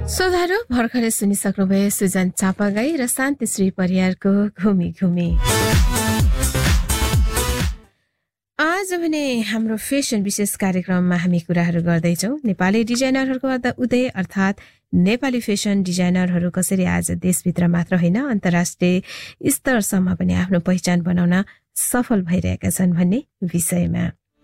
श्रोताहरू भर्खरै सुनिसक्नुभयो सुजन चापागाई र शान्तिश्री परियारको घुमी घुमी। आज भने हाम्रो फेसन विशेष कार्यक्रममा हामी कुराहरू गर्दैछौँ नेपाली डिजाइनरहरूको उदय अर्थात् नेपाली फेसन डिजाइनरहरू कसरी आज देशभित्र मात्र होइन अन्तर्राष्ट्रिय स्तरसम्म पनि आफ्नो पहिचान बनाउन सफल भइरहेका छन् भन्ने विषयमा।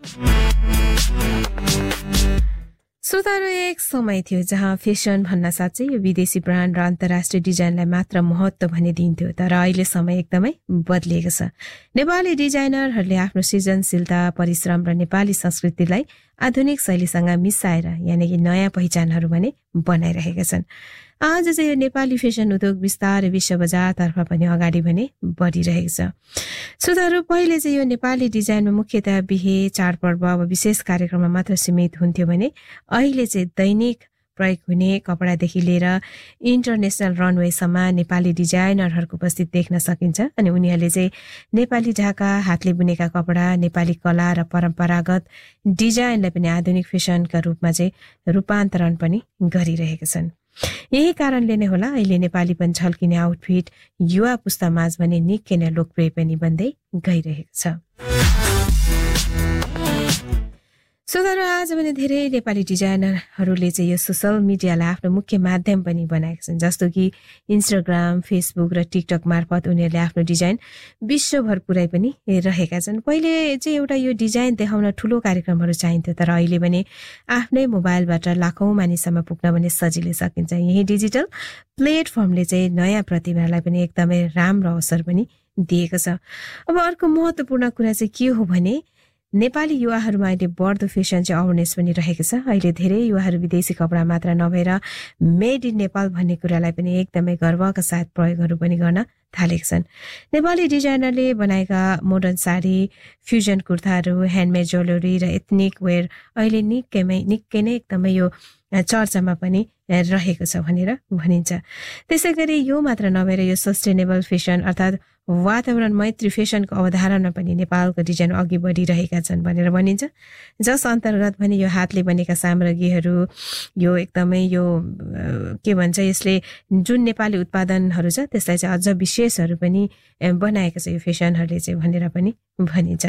श्रोताहरू एक समय थियो जहाँ फेसन भन्न साँच्चै यो विदेशी ब्रान्ड र अन्तर्राष्ट्रिय डिजाइनलाई मात्र महत्त्व भने दिन्थ्यो, तर अहिले समय एकदमै बदलिएको छ। नेपाली डिजाइनरहरूले आफ्नो सृजनशीलता, परिश्रम र नेपाली संस्कृतिलाई आधुनिक शैलीसँग मिसाएर यानि कि नयाँ पहिचानहरू भने बनाइरहेका छन्। आज चाहिँ यो नेपाली फेसन उद्योग बिस्तारै विश्व बजारतर्फ पनि अगाडि भने बढिरहेको छ। श्रोताहरू पहिले चाहिँ यो नेपाली डिजाइनमा मुख्यतया बिहे, चाडपर्व वा विशेष कार्यक्रममा मात्र सीमित हुन्थ्यो भने अहिले चाहिँ दैनिक प्रयोग हुने कपडादेखि लिएर इन्टरनेसनल रनवेसम्म नेपाली डिजाइनरहरूको उपस्थित देख्न सकिन्छ। अनि उनीहरूले चाहिँ नेपाली ढाका, हातले बुनेका कपडा, नेपाली कला र परम्परागत डिजाइनलाई पनि आधुनिक फेसनका रूपमा चाहिँ रूपान्तरण पनि गरिरहेका छन्। यही कारणले नै होला अहिले नेपालीपन झल्किने आउटफिट युवा पुस्तामाझ भने निकै नै लोकप्रिय पनि बन्दै गइरहेको छ। श्रोताहरू आज भने धेरै नेपाली डिजाइनरहरूले चाहिँ यो सोसल मिडियालाई आफ्नो मुख्य माध्यम पनि बनाएका छन्, जस्तो कि इन्स्टाग्राम, फेसबुक र टिकटक मार्फत उनीहरूले आफ्नो डिजाइन विश्वभर पुर्याइ पनि रहेका छन्। पहिले चाहिँ एउटा यो डिजाइन देखाउन ठुलो कार्यक्रमहरू चाहिन्थ्यो, तर अहिले भने आफ्नै मोबाइलबाट लाखौं मानिससम्म पुग्न भने सजिलै सकिन्छ। यही डिजिटल प्लेटफर्मले चाहिँ नयाँ प्रतिभालाई पनि एकदमै राम्रो अवसर पनि दिएको छ। अब अर्को महत्त्वपूर्ण कुरा चाहिँ के हो भने नेपाली युवाहरूमा अहिले बढ्दो फेसन चाहिँ अवेरनेस पनि रहेको छ। अहिले धेरै युवाहरू विदेशी कपडा मात्र नभएर मेड इन नेपाल भन्ने कुरालाई पनि एकदमै गर्वका साथ प्रयोगहरू पनि गर्न थालेका छन्। नेपाली डिजाइनरले बनाएका मोडर्न साडी, फ्युजन कुर्ताहरू, ह्यान्डमेड ज्वेलरी र एथनिक वेयर अहिले निकै नै एकदमै यो चर्चामा पनि रहेको छ भनेर भनिन्छ। त्यसै गरी यो मात्र नभएर यो सस्टेनेबल फेसन अर्थात् वातावरण मैत्री फेसनको अवधारणा पनि नेपालको डिजाइन अघि बढिरहेका छन् भनेर भनिन्छ, जस अन्तर्गत भने यो हातले बनेका सामग्रीहरू, यो एकदमै यो के भन्छ यसले जुन नेपाली उत्पादनहरू छ त्यसलाई चाहिँ अझ विशेषहरू पनि बनाएको छ यो फेसनहरूले चाहिँ भनेर पनि भनिन्छ।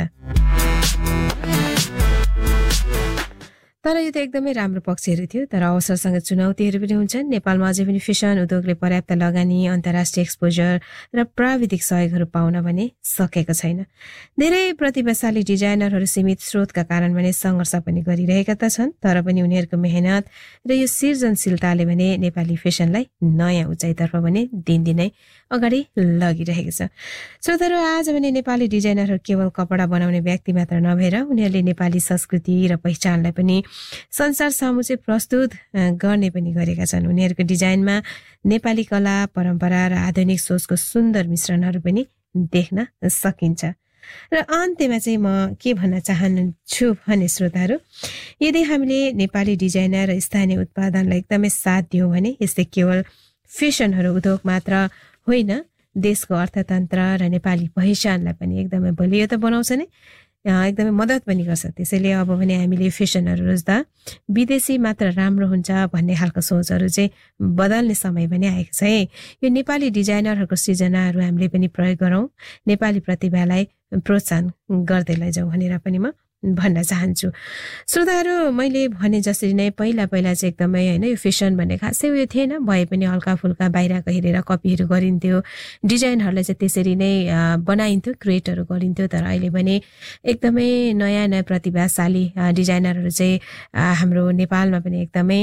तर यो त एकदमै राम्रो पक्षहरू थियो, तर अवसरसँग चुनौतीहरू पनि हुन्छन्। नेपालमा अझै पनि फेसन उद्योगले पर्याप्त लगानी, अन्तर्राष्ट्रिय एक्सपोजर र प्राविधिक सहयोगहरू पाउन भने सकेको छैन। धेरै प्रतिभाशाली डिजाइनरहरू सीमित स्रोतका कारण भने सङ्घर्ष पनि गरिरहेका त छन्, तर पनि उनीहरूको मेहनत र यो सृजनशीलताले भने नेपाली फेसनलाई नयाँ उचाइतर्फ भने दिनदिनै अगाडि लगिरहेको छ। श्रोताहरू आज भने नेपाली डिजाइनरहरू केवल कपडा बनाउने व्यक्ति मात्र नभएर उनीहरूले नेपाली संस्कृति र पहिचानलाई पनि संसार सामु चाहिँ प्रस्तुत गर्ने पनि गरेका छन्। उनीहरूको डिजाइनमा नेपाली कला, परम्परा र आधुनिक सोचको सुन्दर मिश्रणहरू पनि देख्न सकिन्छ। र अन्त्यमा चाहिँ म के भन्न चाहन्छु भने श्रोताहरू, यदि हामीले नेपाली डिजाइनर र स्थानीय उत्पादनलाई एकदमै साथ दियौँ भने यसले केवल फेसनहरू उद्योग मात्र होइन, देशको अर्थतन्त्र र नेपाली पहिचानलाई पनि एकदमै बलियो त बनाउँछ नै, एकदमै मद्दत पनि गर्छ। त्यसैले अब भने हामीले फेसनहरू रोज्दा विदेशी मात्र राम्रो हुन्छ भन्ने खालको सोचहरू चाहिँ बदल्ने समय पनि आएको छ है। यो नेपाली डिजाइनरहरूको सृजनाहरू हामीले पनि प्रयोग गरौँ, नेपाली प्रतिभालाई प्रोत्साहन गर्दै लैजाउँ भनेर पनि म भन्न चाहन्छु। श्रोताहरू मैले भने जसरी नै पहिला चाहिँ एकदमै होइन यो फेसन भन्ने खासै उयो थिएन, भए पनि हल्का फुल्का बाहिरको हेरेर कपीहरू गरिन्थ्यो, डिजाइनहरूलाई चाहिँ त्यसरी नै बनाइन्थ्यो, क्रिएटहरू गरिन्थ्यो। तर अहिले भने एकदमै नयाँ प्रतिभाशाली डिजाइनरहरू चाहिँ हाम्रो नेपालमा पनि एकदमै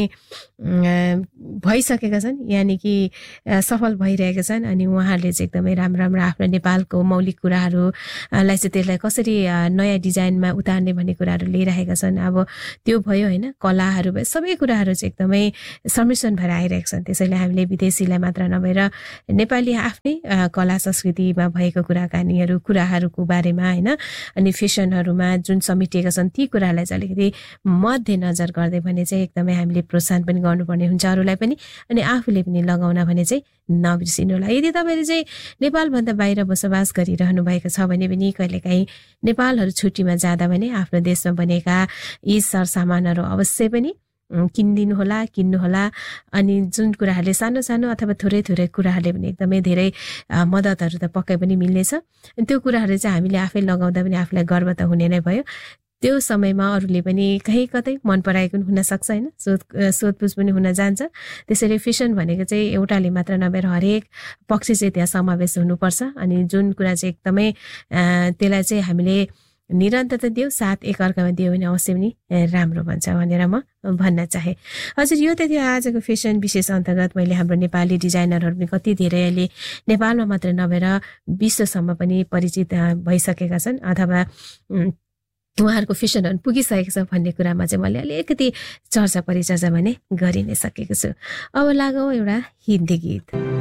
भइसकेका छन्, यानि कि सफल भइरहेका छन्। अनि उहाँहरूले चाहिँ एकदमै राम्रो आफ्नो नेपालको मौलिक कुराहरूलाई चाहिँ त्यसलाई कसरी नयाँ डिजाइनमा उतार्ने भन्ने कुराहरू लिइरहेका छन्। अब त्यो भयो होइन, कलाहरू भयो, सबै कुराहरू चाहिँ एकदमै सम्मिश्रण भएर आइरहेका छन्। त्यसैले हामीले विदेशीलाई मात्र नभएर नेपाली आफ्नै कला संस्कृतिमा भएको कुराहरूको बारेमा होइन, अनि फेसनहरूमा जुन समेटिएका छन् ती कुरालाई चाहिँ अलिकति मध्यनजर गर्दै भने चाहिँ एकदमै हामीले प्रोत्साहन पनि गर्नुपर्ने हुन्छ अरूलाई पनि, अनि आफूले पनि लगाउन भने चाहिँ नबिर्सिनु होला। यदि तपाईँले चाहिँ नेपालभन्दा बाहिर बसोबास गरिरहनु भएको छ भने पनि कहिलेकाहीँ नेपालहरू छुट्टीमा जाँदा भने आफ्नो देशमा बनेका यी सरसामानहरू अवश्य पनि किनिदिनुहोला किन्नुहोला। अनि जुन कुराहरूले सानो सानो अथवा थोरै थोरै कुराहरूले पनि एकदमै धेरै मद्दतहरू त पक्कै पनि मिल्नेछ। त्यो कुराहरू चाहिँ हामीले आफै लगाउँदा पनि आफूलाई गर्व त हुने नै भयो। त्यो समयमा अरूले पनि कहीँ कतै मन पराएको पनि हुनसक्छ होइन, सोधपुछ पनि हुन जान्छ। त्यसैले फेसन भनेको चाहिँ एउटाले मात्र नभएर हरेक पक्ष चाहिँ त्यहाँ समावेश हुनुपर्छ। अनि जुन कुरा चाहिँ एकदमै त्यसलाई चाहिँ हामीले निरन्तरता दियो, साथ एकअर्कामा दियो भने अवश्य पनि राम्रो बन्छ भनेर म भन्न चाहे। हजुर, यो त थियो आजको फेसन विशेष अन्तर्गत। मैले हाम्रो नेपाली डिजाइनरहरू पनि कति धेरै अहिले नेपालमा मात्र नभएर विश्वसम्म पनि परिचित भइसकेका छन् अथवा उहाँहरूको फेसनहरू पुगिसकेको छ भन्ने कुरामा चाहिँ मैले अलिकति चर्चा परिचर्चा भने गरि नै सकेको छु। अब लागौँ एउटा हिन्दी गीत।